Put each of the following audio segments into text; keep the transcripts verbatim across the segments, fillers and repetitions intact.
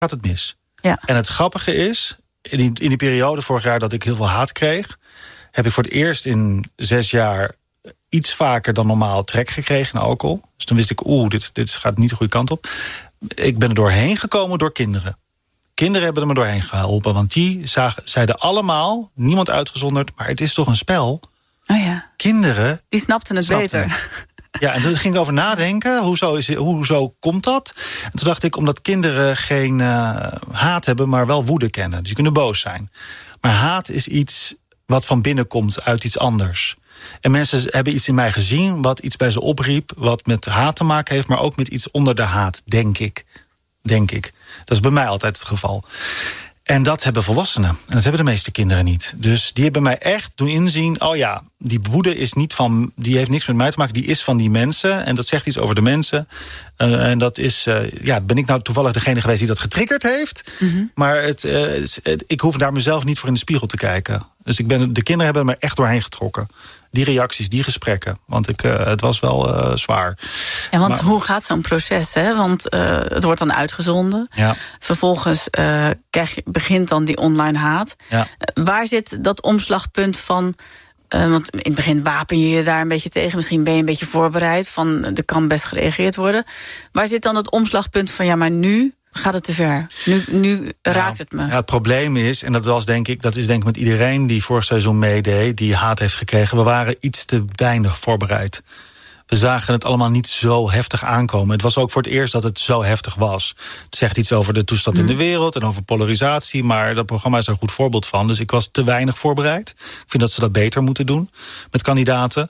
gaat het mis. Ja. En het grappige is, in die, in die periode vorig jaar dat ik heel veel haat kreeg, heb ik voor het eerst in zes jaar iets vaker dan normaal trek gekregen naar alcohol. Dus toen wist ik, oeh, dit, dit gaat niet de goede kant op. Ik ben er doorheen gekomen door kinderen. Kinderen hebben er me doorheen geholpen. Want die zagen, zeiden allemaal, niemand uitgezonderd, maar het is toch een spel? Oh ja. Kinderen... Die snapten het snapten beter. Het. Ja, en toen ging ik over nadenken, hoezo, is, hoezo komt dat? En toen dacht ik, omdat kinderen geen uh, haat hebben, maar wel woede kennen. Dus die kunnen boos zijn. Maar haat is iets wat van binnen komt, uit iets anders. En mensen hebben iets in mij gezien wat iets bij ze opriep, wat met haat te maken heeft, maar ook met iets onder de haat, denk ik. Denk ik. Dat is bij mij altijd het geval. En dat hebben volwassenen. En dat hebben de meeste kinderen niet. Dus die hebben mij echt doen inzien, oh ja, die woede is niet van, die heeft niks met mij te maken, die is van die mensen. En dat zegt iets over de mensen. Uh, en dat is, uh, ja, ben ik nou toevallig degene geweest die dat getriggerd heeft. Mm-hmm. Maar het, uh, het, ik hoef daar mezelf niet voor in de spiegel te kijken. Dus ik ben, de kinderen hebben me echt doorheen getrokken. Die reacties, die gesprekken. Want ik, uh, het was wel uh, zwaar. Ja, want maar, hoe gaat zo'n proces? Hè? Want uh, het wordt dan uitgezonden. Ja. Vervolgens uh, krijg je, begint dan die online haat. Ja. Uh, waar zit dat omslagpunt van... Uh, want in het begin wapen je je daar een beetje tegen. Misschien ben je een beetje voorbereid. Van, er kan best gereageerd worden. Waar zit dan het omslagpunt van... ja, maar nu gaat het te ver. Nu, nu raakt het me. Ja, het probleem is, en dat was denk ik, dat is denk ik met iedereen die vorig seizoen meedeed, die haat heeft gekregen, we waren iets te weinig voorbereid. We zagen het allemaal niet zo heftig aankomen. Het was ook voor het eerst dat het zo heftig was. Het zegt iets over de toestand mm. in de wereld en over polarisatie, maar dat programma is er een goed voorbeeld van. Dus ik was te weinig voorbereid. Ik vind dat ze dat beter moeten doen met kandidaten.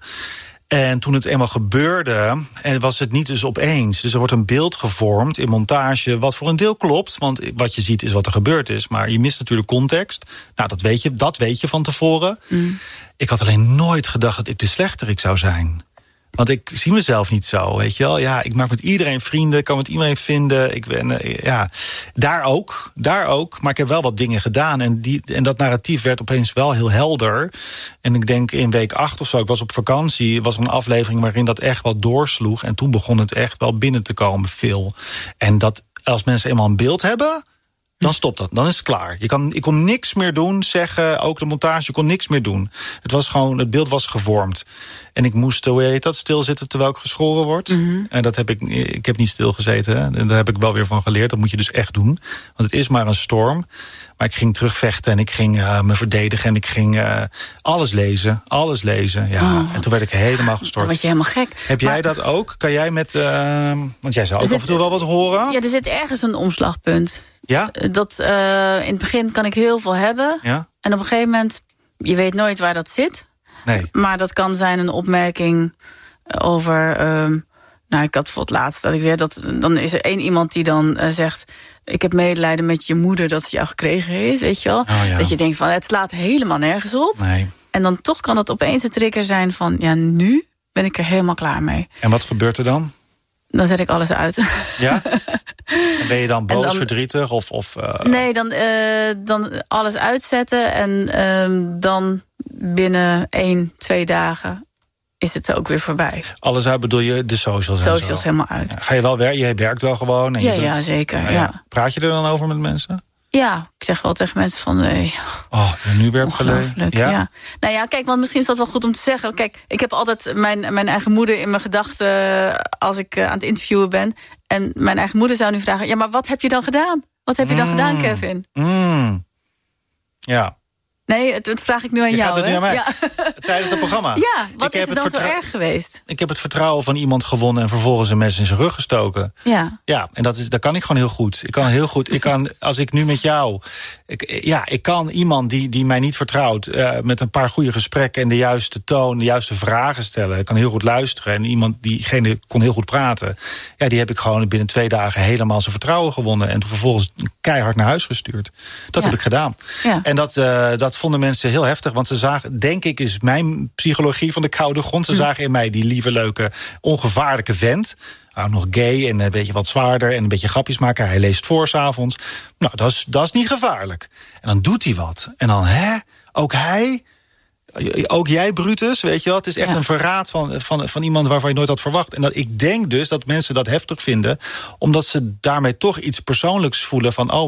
En toen het eenmaal gebeurde, en was het niet dus opeens. Dus er wordt een beeld gevormd in montage, wat voor een deel klopt. Want wat je ziet is wat er gebeurd is. Maar je mist natuurlijk context. Nou, dat weet je, dat weet je van tevoren. Mm. Ik had alleen nooit gedacht dat ik de slechterik zou zijn. Want ik zie mezelf niet zo, weet je wel. Ja, ik maak met iedereen vrienden, kan met iedereen vinden. Ik ben, ja, daar ook, daar ook. Maar ik heb wel wat dingen gedaan. En, die, en dat narratief werd opeens wel heel helder. En ik denk in week acht of zo, ik was op vakantie, was er een aflevering waarin dat echt wat doorsloeg. En toen begon het echt wel binnen te komen, veel. En dat als mensen eenmaal een beeld hebben, dan stopt dat. Dan is het klaar. Je kan, ik kon niks meer doen, zeggen, ook de montage, je kon niks meer doen. Het was gewoon, het beeld was gevormd. En ik moest, hoe heet dat, stilzitten terwijl ik geschoren word. Mm-hmm. En dat heb ik, ik heb niet stilgezeten. Hè. En daar heb ik wel weer van geleerd. Dat moet je dus echt doen. Want het is maar een storm. Maar ik ging terugvechten en ik ging uh, me verdedigen. En ik ging uh, alles lezen. Alles lezen, ja. Oh. En toen werd ik helemaal gestort. Dan word je helemaal gek. Heb maar, jij dat ook? Kan jij met, uh, want jij zou ook zit, af en toe wel wat horen. Ja, er zit ergens een omslagpunt. Ja? Dat, uh, in het begin kan ik heel veel hebben. Ja? En op een gegeven moment, je weet nooit waar dat zit. Nee. Maar dat kan zijn een opmerking over... Um, nou, ik had voor het laatst dat ik weer... Dat, dan is er één iemand die dan uh, zegt... ik heb medelijden met je moeder dat ze jou gekregen heeft, weet je wel. Oh, ja. Dat je denkt van, het slaat helemaal nergens op. Nee. En dan toch kan dat opeens de trigger zijn van... ja, nu ben ik er helemaal klaar mee. En wat gebeurt er dan? Dan zet ik alles uit. Ja? En ben je dan boos, dan, verdrietig? Of, of, uh... Nee, dan, uh, dan alles uitzetten. En uh, dan binnen één, twee dagen is het ook weer voorbij. Alles uit bedoel je de socials? Socials en zo. helemaal uit. Ja, ga je wel werken? Je werkt wel gewoon? En ja, je ja, zeker. nou, ja. Ja. Praat je er dan over met mensen? Ja, ik zeg wel tegen mensen van... Nee, oh, nu weer ongelooflijk. Ja? ja. Nou ja, kijk, want misschien is dat wel goed om te zeggen. Kijk, ik heb altijd mijn, mijn eigen moeder in mijn gedachten als ik uh, aan het interviewen ben. En mijn eigen moeder zou nu vragen... ja, maar wat heb je dan gedaan? Wat heb je dan mm. gedaan, Kevin? Mm. Ja. Nee, het, het vraag ik nu aan je jou. Gaat het hè? nu aan mij? Ja. Tijdens het programma? Ja, wat ik is het dan vertrou- zo erg geweest? Ik heb het vertrouwen van iemand gewonnen en vervolgens een mes in zijn rug gestoken. Ja. Ja, en dat, is, dat kan ik gewoon heel goed. Ik kan heel goed, ik kan, als ik nu met jou... Ik, ja, ik kan iemand die, die mij niet vertrouwt... Uh, met een paar goede gesprekken en de juiste toon... de juiste vragen stellen. Ik kan heel goed luisteren. En iemand, diegene kon heel goed praten. Ja, die heb ik gewoon binnen twee dagen helemaal zijn vertrouwen gewonnen. En toen vervolgens keihard naar huis gestuurd. Dat ja. heb ik gedaan. Ja. En dat, uh, dat vonden mensen heel heftig. Want ze zagen, denk ik, is mijn psychologie van de koude grond. Ze hm. zagen in mij die lieve, leuke, ongevaarlijke vent... Nou, nog gay en een beetje wat zwaarder en een beetje grapjes maken. Hij leest voor 's avonds. Nou, dat is, dat is niet gevaarlijk. En dan doet hij wat. En dan, hè, ook hij, ook jij, Brutus, weet je wel. Het is echt ja. een verraad van, van, van iemand waarvan je nooit had verwacht. En dat, ik denk dus dat mensen dat heftig vinden, omdat ze daarmee toch iets persoonlijks voelen van, oh,